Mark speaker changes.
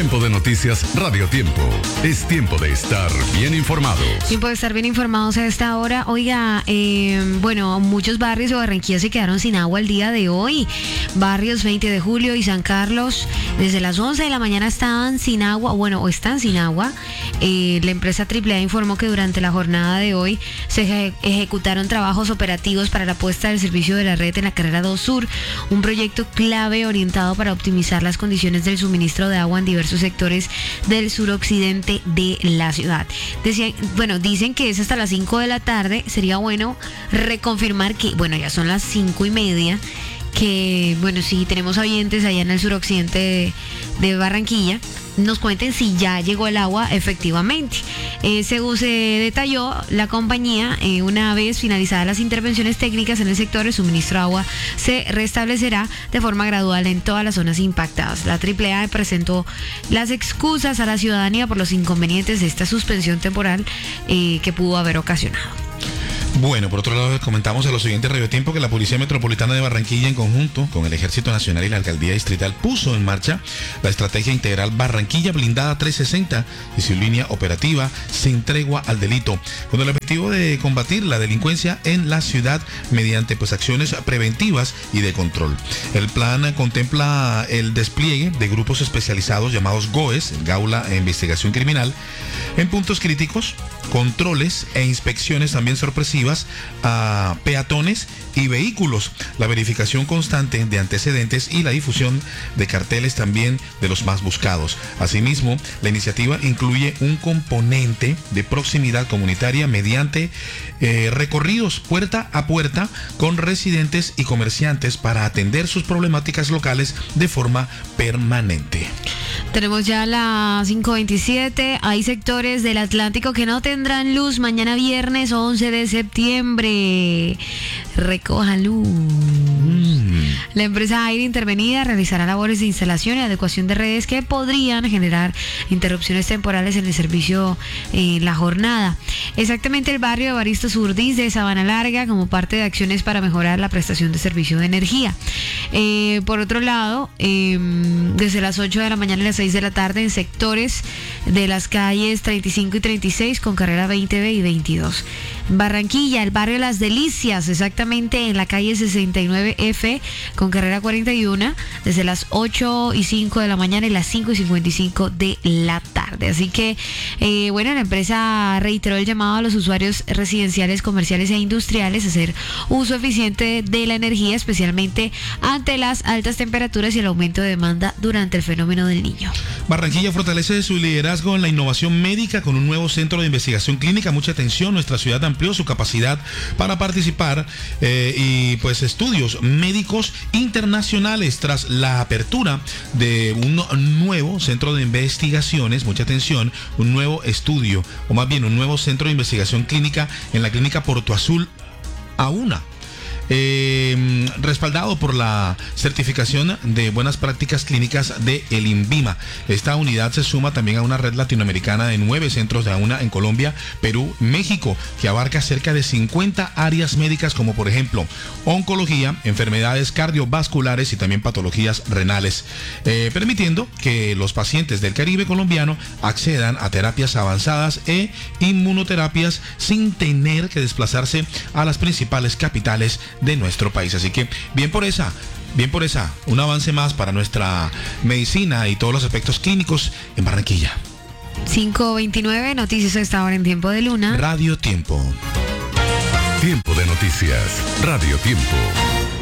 Speaker 1: Tiempo de noticias Radio Tiempo. Es tiempo de estar bien informados.
Speaker 2: Tiempo de estar bien informados a esta hora. Oiga, muchos barrios de Barranquilla se quedaron sin agua el día de hoy. Barrios 20 de Julio y San Carlos, desde las 11 de la mañana estaban sin agua, o están sin agua. La empresa AAA informó que durante la jornada de hoy se ejecutaron trabajos operativos para la puesta del servicio de la red en la carrera 2 Sur, un proyecto clave orientado para optimizar las condiciones del suministro de agua en diversos sectores del suroccidente de la ciudad. Dicen que es hasta las 5 de la tarde. Sería bueno reconfirmar que, ya son las 5:30, que, si tenemos oyentes allá en el suroccidente de Barranquilla, nos cuenten si ya llegó el agua efectivamente. Según se detalló, la compañía, una vez finalizadas las intervenciones técnicas en el sector, el suministro de agua se restablecerá de forma gradual en todas las zonas impactadas. La AAA presentó las excusas a la ciudadanía por los inconvenientes de esta suspensión temporal que pudo haber ocasionado.
Speaker 3: Bueno, por otro lado, les comentamos a los oyentes de Radio Tiempo que la Policía Metropolitana de Barranquilla, en conjunto con el Ejército Nacional y la Alcaldía Distrital, puso en marcha la estrategia integral Barranquilla Blindada 360 y su línea operativa Sin Tregua al Delito, con el objetivo de combatir la delincuencia en la ciudad mediante acciones preventivas y de control. El plan contempla el despliegue de grupos especializados llamados GOES, Gaula e Investigación Criminal, en puntos críticos, controles e inspecciones también sorpresivas a peatones y vehículos, la verificación constante de antecedentes y la difusión de carteles también de los más buscados. Asimismo, la iniciativa incluye un componente de proximidad comunitaria mediante recorridos puerta a puerta con residentes y comerciantes para atender sus problemáticas locales de forma permanente.
Speaker 2: Tenemos ya las 5:27. Hay sectores del Atlántico que no tendrán luz mañana viernes 11 de septiembre. Recoja luz. La empresa Aire Intervenida realizará labores de instalación y adecuación de redes que podrían generar interrupciones temporales en el servicio en la jornada. Exactamente el barrio de Evaristo Surdís de Sabana Larga, como parte de acciones para mejorar la prestación de servicio de energía. Por otro lado, desde las 8 de la mañana a las 6 de la tarde en sectores de las calles 35 y 36 con carrera 20B y 22. Barranquilla, el barrio Las Delicias, exactamente en la calle 69F con carrera 41, desde las 8 y 5 de la mañana y las 5 y 55 de la tarde. Así que, la empresa reiteró el llamado a los usuarios residenciales, comerciales e industriales a hacer uso eficiente de la energía, especialmente ante las altas temperaturas y el aumento de demanda durante el fenómeno del Niño.
Speaker 3: Barranquilla fortalece su liderazgo en la innovación médica con un nuevo centro de investigación clínica. Mucha atención, nuestra ciudad amplió su capacidad para participar estudios médicos internacionales tras la apertura de un nuevo centro de investigaciones. Mucha atención, un nuevo estudio, o más bien un nuevo centro de investigación clínica en la clínica Porto Azul AUNA. Respaldado por la certificación de buenas prácticas clínicas de el INVIMA. Esta unidad se suma también a una red latinoamericana de 9 centros de AUNA en Colombia, Perú, México, que abarca cerca de 50 áreas médicas como por ejemplo oncología, enfermedades cardiovasculares y también patologías renales, permitiendo que los pacientes del Caribe colombiano accedan a terapias avanzadas e inmunoterapias sin tener que desplazarse a las principales capitales de nuestro país. Así que bien por esa, un avance más para nuestra medicina y todos los aspectos clínicos en Barranquilla.
Speaker 2: 5:29, noticias a esta hora en Tiempo de Luna.
Speaker 3: Radio Tiempo.
Speaker 1: Tiempo de noticias Radio Tiempo.